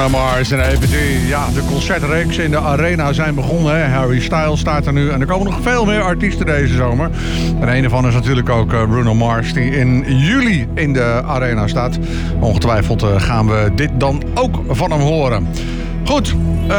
Bruno Mars en EPT. Ja, de concertreeks in de arena zijn begonnen. Hè. Harry Styles staat er nu. En er komen nog veel meer artiesten deze zomer. En een van is natuurlijk ook Bruno Mars, die in juli in de arena staat. Ongetwijfeld gaan we dit dan ook van hem horen. Goed,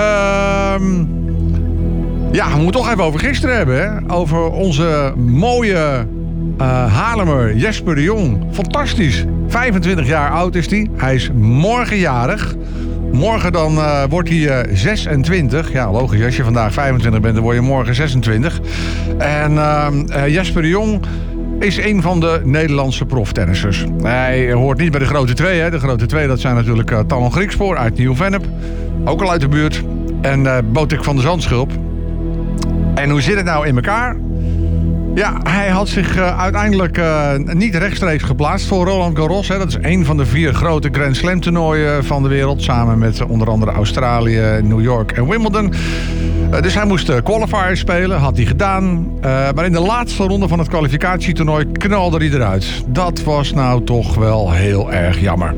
ja, we moeten toch even over gisteren hebben. Hè? Over onze mooie Haarlemmer Jesper de Jong. Fantastisch. 25 jaar oud is hij. Hij is morgen jarig. Morgen dan wordt hij 26. Ja, logisch. Als je vandaag 25 bent, dan word je morgen 26. En Jesper de Jong is een van de Nederlandse proftennissers. Hij hoort niet bij de grote twee. Hè. De grote twee, dat zijn natuurlijk Talon Griekspoor uit Nieuw-Vennep. Ook al uit de buurt. En Botik van der Zandschulp. En hoe zit het nou in elkaar? Ja, hij had zich uiteindelijk niet rechtstreeks geplaatst voor Roland Garros. Hè. Dat is een van de 4 grote Grand Slam toernooien van de wereld. Samen met onder andere Australië, New York en Wimbledon. Dus hij moest qualifiers spelen, had hij gedaan. Maar in de laatste ronde van het kwalificatietoernooi knalde hij eruit. Dat was nou toch wel heel erg jammer.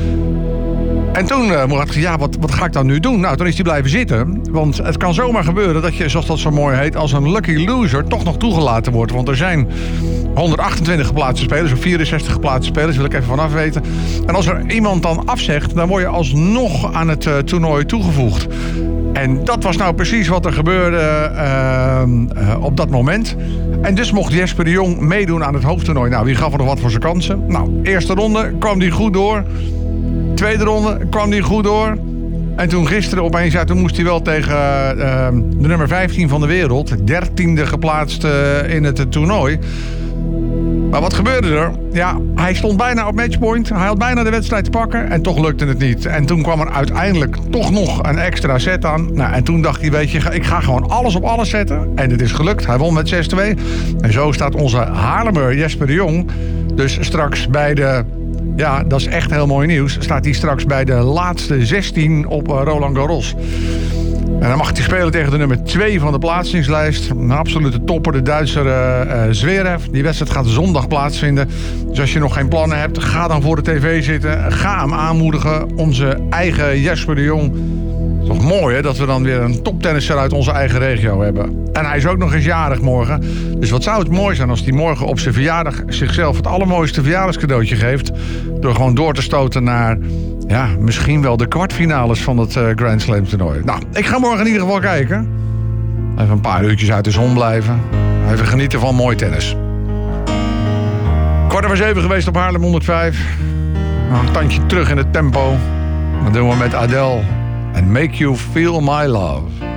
En toen had hij, ja, wat ga ik dan nu doen? Nou, toen is hij blijven zitten. Want het kan zomaar gebeuren dat je, zoals dat zo mooi heet, als een lucky loser toch nog toegelaten wordt. Want er zijn 128 geplaatste spelers, of 64 geplaatste spelers, wil ik even vanaf weten. En als er iemand dan afzegt, dan word je alsnog aan het toernooi toegevoegd. En dat was nou precies wat er gebeurde op dat moment. En dus mocht Jesper de Jong meedoen aan het hoofdtoernooi. Nou, wie gaf er nog wat voor zijn kansen? Nou, eerste ronde kwam hij goed door. Tweede ronde kwam hij goed door. En toen gisteren opeens, ja, toen moest hij wel tegen de nummer 15 van de wereld. 13e geplaatst in het toernooi. Maar wat gebeurde er? Ja, hij stond bijna op matchpoint. Hij had bijna de wedstrijd te pakken. En toch lukte het niet. En toen kwam er uiteindelijk toch nog een extra set aan. Nou, en toen dacht hij, weet je, ik ga gewoon alles op alles zetten. En het is gelukt. Hij won met 6-2. En zo staat onze Haarlemmer Jesper de Jong dus straks bij de... Ja, dat is echt heel mooi nieuws. Staat hij straks bij de laatste 16 op Roland Garros. En dan mag hij spelen tegen de nummer 2 van de plaatsingslijst. Een absolute topper, de Duitser Zverev. Die wedstrijd gaat zondag plaatsvinden. Dus als je nog geen plannen hebt, ga dan voor de tv zitten. Ga hem aanmoedigen. Onze eigen Jesper de Jong. Het is toch mooi, hè, dat we dan weer een toptennisser uit onze eigen regio hebben. En hij is ook nog eens jarig morgen. Dus wat zou het mooi zijn als hij morgen op zijn verjaardag zichzelf het allermooiste verjaardagscadeautje geeft. Door gewoon door te stoten naar, ja, misschien wel de kwartfinales van het Grand Slam toernooi. Nou, ik ga morgen in ieder geval kijken. Even een paar uurtjes uit de zon blijven. Even genieten van mooi tennis. 7:15 geweest op Haarlem 105. Nou, een tandje terug in het tempo. Dat doen we met Adele. And Make You Feel My Love.